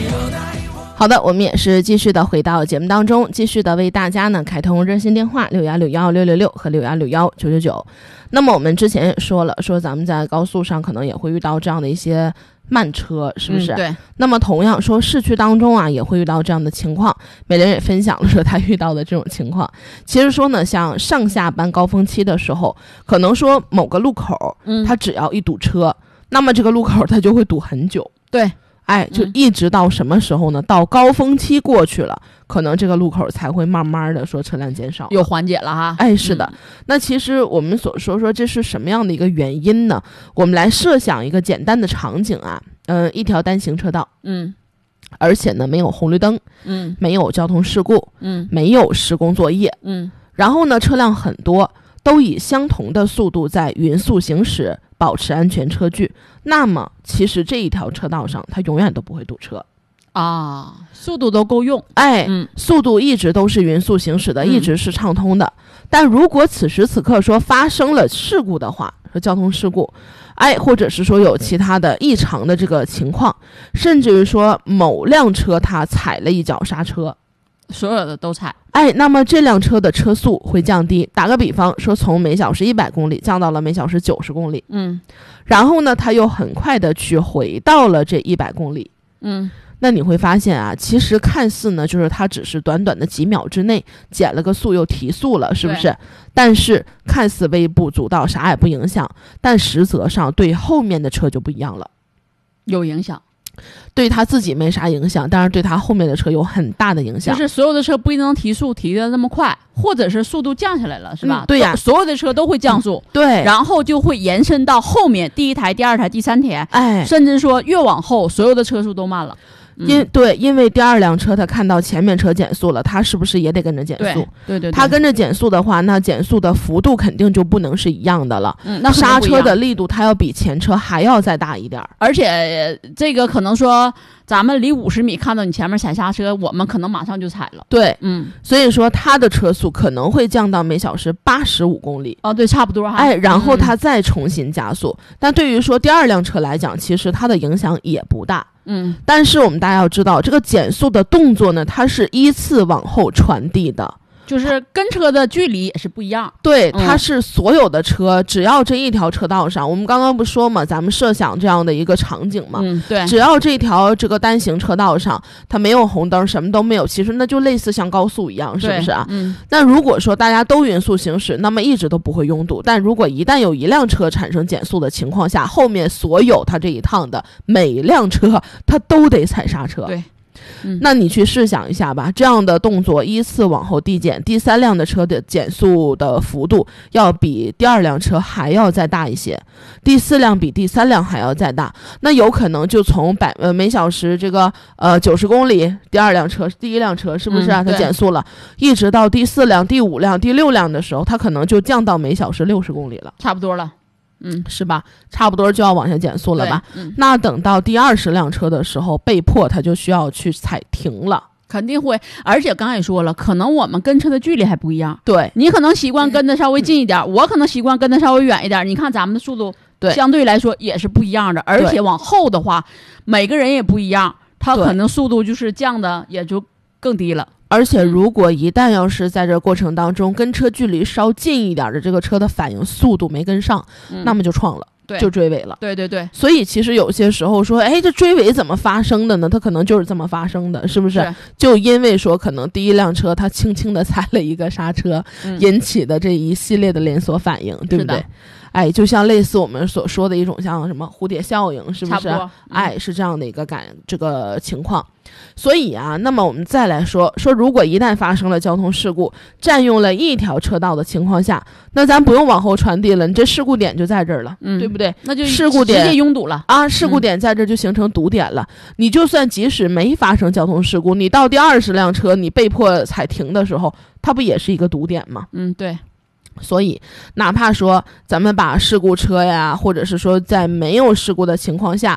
好的，我们也是继续的回到节目当中，继续的为大家呢开通热线电话6161-666和6161-999。那么我们之前也说了，说咱们在高速上可能也会遇到这样的一些慢车，是不是？ 对。 那么同样说市区当中啊，也会遇到这样的情况。美玲也分享了说她遇到的这种情况。其实说呢，像上下班高峰期的时候，可能说某个路口，它只要一堵车，那么这个路口它就会堵很久。 对。 就一直到什么时候呢？到高峰期过去了，可能这个路口才会慢慢的说车辆减少， 有缓解了哈。 是的。那其实我们所说这是什么样的一个原因呢？我们来设想一个简单的场景啊，一条单行车道，而且呢没有红绿灯，没有交通事故，没有施工作业，然后呢车辆很多，都以相同的速度在匀速行驶，保持安全车距，那么其实这一条车道上它永远都不会堵车啊，速度都够用， 速度一直都是匀速行驶的，一直是畅通的。但如果此时此刻说发生了事故的话，说交通事故，或者是说有其他的异常的这个情况，甚至于说某辆车它踩了一脚刹车， 所有的都踩， 那么这辆车的车速会降低，打个比方说从每小时100公里降到了每小时90公里，然后呢它又很快的去回到了这100公里，那你会发现啊，其实看似呢就是它只是短短的几秒之内减了个速又提速了，是不是？但是看似微不足道，啥也不影响，但实则上对后面的车就不一样了， 有影响。 对他自己没啥影响，但是对他后面的车有很大的影响。 就是所有的车不一定能提速提得那么快，或者是速度降下来了，是吧？ 对呀， 所有的车都会降速， 对， 然后就会延伸到后面第一台、第二台、第三台，甚至说越往后，所有的车速都慢了。 因为第二辆车他看到前面车减速了，他是不是也得跟着减速？ 对， 他跟着减速的话，那减速的幅度肯定就不能是一样的了。 那刹车的力度它要比前车还要再大一点， 而且这个可能说咱们离50米看到你前面踩刹车，我们可能马上就踩了。 对，所以说它的车速可能会降到每小时85公里。 对，差不多哈。 然后它再重新加速。但对于说第二辆车来讲，其实它的影响也不大。但是我们大家要知道，这个减速的动作呢，它是依次往后传递的， 就是跟车的距离也是不一样。 对，它是所有的车，只要这一条车道上，我们刚刚不说嘛，咱们设想这样的一个场景嘛， 对， 只要这条这个单行车道上它没有红灯，什么都没有，其实那就类似像高速一样，是不是啊？那如果说大家都匀速行驶，那么一直都不会拥堵。但如果一旦有一辆车产生减速的情况下，后面所有它这一趟的每一辆车它都得踩刹车。 对。 那你去试想一下吧，这样的动作依次往后递减，第三辆的车的减速的幅度要比第二辆车还要再大一些，第四辆比第三辆还要再大，那有可能就从每小时这个90公里，第一辆车是不是它减速了，一直到第四辆、第五辆、第六辆的时候，它可能就降到每小时60公里了， 差不多了。 是吧？差不多就要往下减速了吧？那等到第20辆车的时候，被迫他就需要去踩停了， 肯定会。而且刚才也说了，可能我们跟车的距离还不一样。 对， 你可能习惯跟的稍微近一点，我可能习惯跟的稍微远一点。你看咱们的速度，相对来说也是不一样的。而且往后的话，每个人也不一样，他可能速度就是降的也就更低了。 而且如果一旦要是在这过程当中跟车距离稍近一点的这个车的反应速度没跟上，那么就撞了，就追尾了。 对。 所以其实有些时候说，这追尾怎么发生的呢？它可能就是这么发生的，是不是？就因为说可能第一辆车它轻轻的踩了一个刹车，引起的这一系列的连锁反应，对不对？就像类似我们所说的一种像什么蝴蝶效应，是不是？是这样的一个这个情况。所以啊，那么我们再来说，如果一旦发生了交通事故，占用了一条车道的情况下，那咱不用往后传递了，你这事故点就在这儿了，对不对？ 那就事故点直接拥堵了啊，事故点在这儿就形成堵点了。你就算即使没发生交通事故，你到第20辆车你被迫踩停的时候，它不也是一个堵点吗？ 对。 所以哪怕说咱们把事故车呀，或者是说在没有事故的情况下，